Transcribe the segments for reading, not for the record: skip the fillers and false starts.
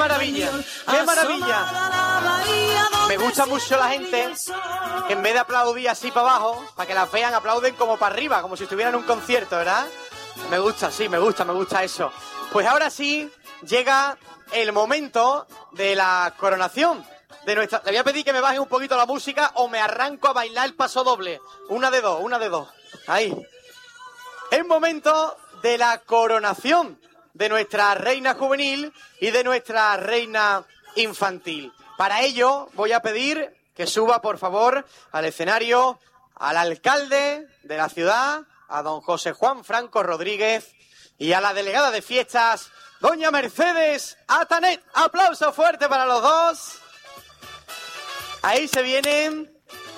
maravilla! ¡Qué maravilla! Me gusta mucho la gente que en vez de aplaudir así para abajo, para que las vean, aplauden como para arriba, como si estuvieran en un concierto, ¿verdad? Me gusta, sí, me gusta eso. Pues ahora sí, llega el momento de la coronación de nuestra... Le voy a pedir que me bajen un poquito la música o me arranco a bailar el paso doble. Una de dos. Ahí. Es momento de la coronación de nuestra reina juvenil y de nuestra reina infantil. Para ello voy a pedir que suba, por favor, al escenario al alcalde de la ciudad, a don José Juan Franco Rodríguez, y a la delegada de fiestas, doña Mercedes Atanet. Aplauso fuerte para los dos. Ahí se vienen.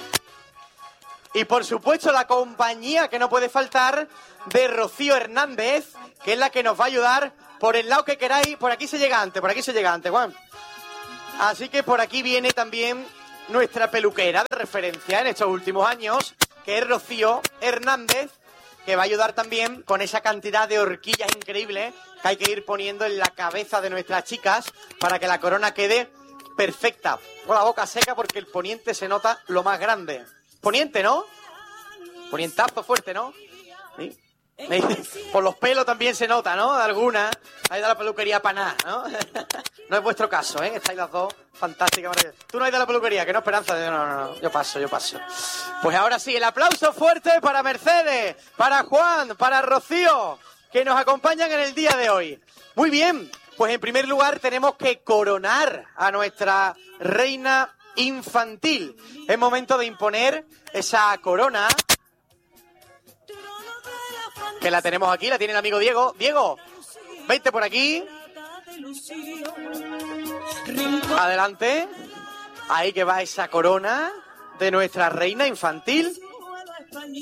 Y por supuesto la compañía que no puede faltar de Rocío Hernández, que es la que nos va a ayudar por el lado que queráis. Por aquí se llega antes, Juan. Así que por aquí viene también nuestra peluquera de referencia en estos últimos años, que es Rocío Hernández, que va a ayudar también con esa cantidad de horquillas increíbles que hay que ir poniendo en la cabeza de nuestras chicas para que la corona quede perfecta. Con la boca seca porque el poniente se nota lo más grande. Poniente, ¿no? Ponientazo fuerte, ¿no? ¿Sí? Por los pelos también se nota, ¿no? De alguna. Ahí da la peluquería para nada, ¿no? No es vuestro caso, ¿eh? Estáis las dos fantásticas, maravillosas. Tú no hay de la peluquería, que no, Esperanza. No. Yo paso. Pues ahora sí, el aplauso fuerte para Mercedes, para Juan, para Rocío, que nos acompañan en el día de hoy. Muy bien, pues en primer lugar tenemos que coronar a nuestra reina infantil. Es momento de imponer esa corona, que la tenemos aquí, la tiene el amigo Diego. Diego, vente por aquí. Adelante. Ahí que va esa corona de nuestra reina infantil.